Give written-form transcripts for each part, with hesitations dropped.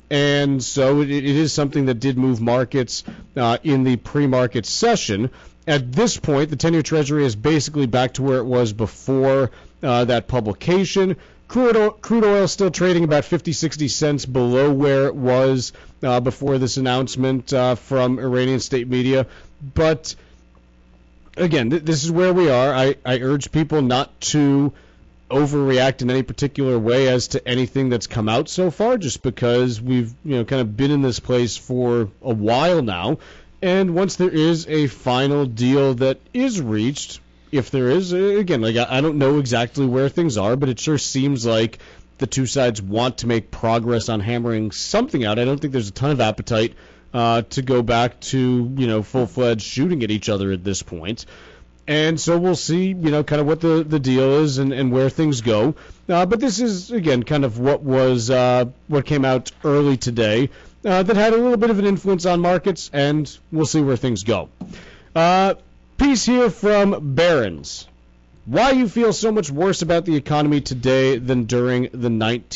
And so it is something that did move markets in the pre-market session. At this point, the 10-year Treasury is basically back to where it was before that publication. Crude oil still trading about 50, 60 cents below where it was before this announcement from Iranian state media. But again, this is where we are. I urge people not to overreact in any particular way as to anything that's come out so far, just because we've kind of been in this place for a while now. And once there is a final deal that is reached, if there is, again, I don't know exactly where things are, but it sure seems like the two sides want to make progress on hammering something out. I don't think there's a ton of appetite to go back to full-fledged shooting at each other at this point. And so we'll see, kind of what the deal is and where things go. But this is, again, kind of what came out early today that had a little bit of an influence on markets, and we'll see where things go. Piece here from Barron's. Why you feel so much worse about the economy today than during the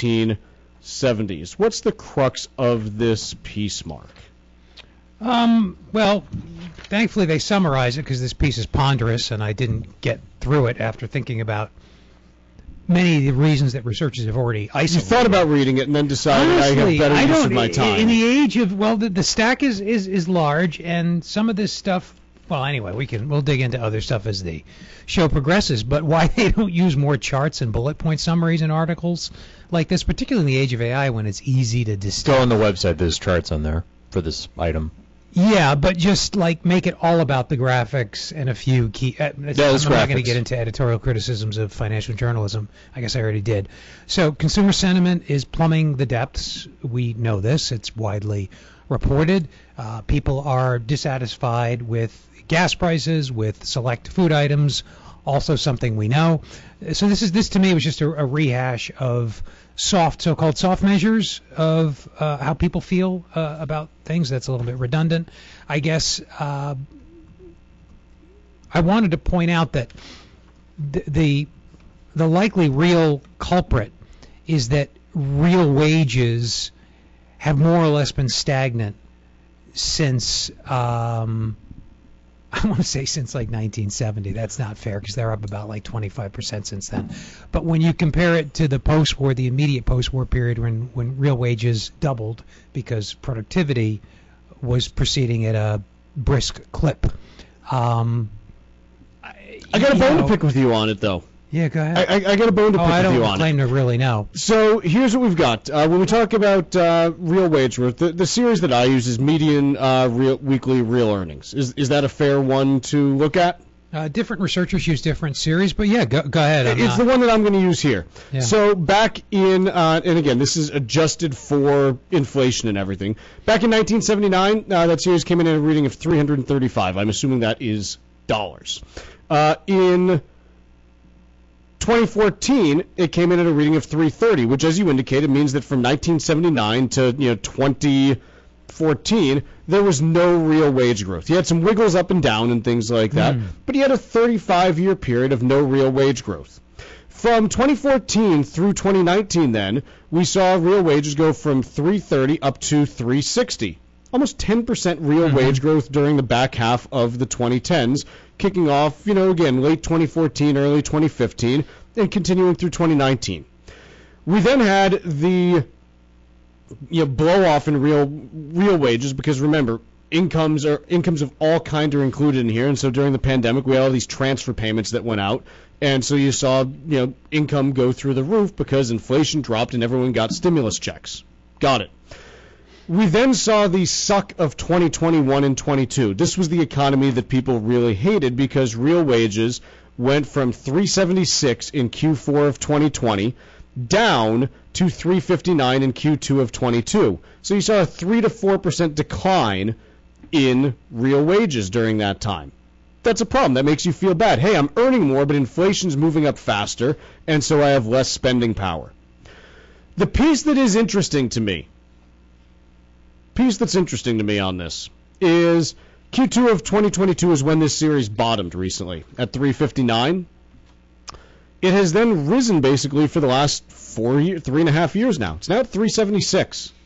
1970s. What's the crux of this piece, Mark? Well, thankfully they summarize it because this piece is ponderous, and I didn't get through it after thinking about many of the reasons that researchers have already isolated. You thought about reading it and then decided honestly, I have better use of my time. In the age of, the stack is large, and some of this stuff, well, anyway, we'll dig into other stuff as the show progresses, but why they don't use more charts and bullet point summaries in articles like this, particularly in the age of AI when it's easy to distill. Go on the website, there's charts on there for this item. Yeah, but just make it all about the graphics and a few key. I'm not going to get into editorial criticisms of financial journalism. I guess I already did. So consumer sentiment is plumbing the depths. We know this. It's widely reported. People are dissatisfied with gas prices, with select food items, also something we know. So this to me was just a rehash of so-called soft measures of how people feel about things. That's a little bit redundant. I guess I wanted to point out that the likely real culprit is that real wages have more or less been stagnant since I want to say since 1970. That's not fair because they're up about 25% since then. But when you compare it to the post-war, the immediate post-war period when real wages doubled because productivity was proceeding at a brisk clip. I got a bone to pick with you on it, though. Yeah, go ahead. I got a bone to pick with you on it. I don't claim to really know. So here's what we've got. When we talk about real wage growth, the series that I use is median weekly real earnings. Is that a fair one to look at? Different researchers use different series, but yeah, go ahead. It's the one that I'm going to use here. Yeah. So back in, and again, this is adjusted for inflation and everything. Back in 1979, that series came in at a reading of 335. I'm assuming that is dollars. In 2014, it came in at a reading of 330, which, as you indicated, means that from 1979 to 2014, there was no real wage growth. You had some wiggles up and down and things like that, but you had a 35-year period of no real wage growth. From 2014 through 2019, then, we saw real wages go from 330 up to 360. Almost 10% real wage growth during the back half of the 2010s, kicking off, again, late 2014, early 2015, and continuing through 2019. We then had the blow off in real wages because, remember, incomes of all kind are included in here, and so during the pandemic we had all these transfer payments that went out, and so you saw income go through the roof because inflation dropped and everyone got stimulus checks. Got it. We then saw the suck of 2021 and 22. This was the economy that people really hated because real wages went from 376 in Q4 of 2020 down to 359 in Q2 of 22. So you saw a 3 to 4% decline in real wages during that time. That's a problem. That makes you feel bad. Hey, I'm earning more, but inflation's moving up faster, and so I have less spending power. The piece that's interesting to me on this is Q2 of 2022 is when this series bottomed recently at 359. It has then risen basically for the last 3.5 years now. It's now at 376.